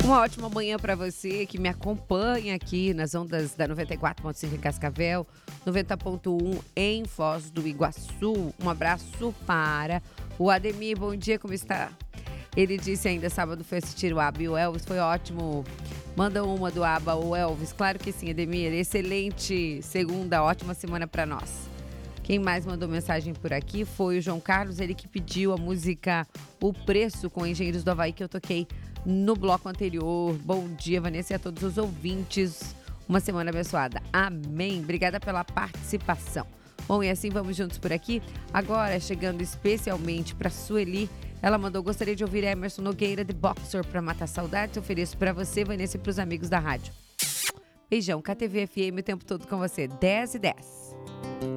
Uma ótima manhã para você que me acompanha aqui nas ondas da 94.5 em Cascavel, 90.1 em Foz do Iguaçu. Um abraço para o Ademir. Bom dia, como está? Ele disse ainda, sábado foi assistir o ABBA e o Elvis, foi ótimo. Manda uma do ABBA ou Elvis. Claro que sim, Ademir. Excelente segunda, ótima semana para nós. Quem mais mandou mensagem por aqui foi o João Carlos, ele que pediu a música O Preço com Engenheiros do Havaí, que eu toquei no bloco anterior. Bom dia, Vanessa, e a todos os ouvintes. Uma semana abençoada. Amém. Obrigada pela participação. Bom, e assim vamos juntos por aqui. Agora, chegando especialmente para Sueli, ela mandou, gostaria de ouvir Emerson Nogueira, The Boxer, para matar saudades. Ofereço para você, Vanessa, e para os amigos da rádio. Beijão, KTV FM o tempo todo com você, 10:10.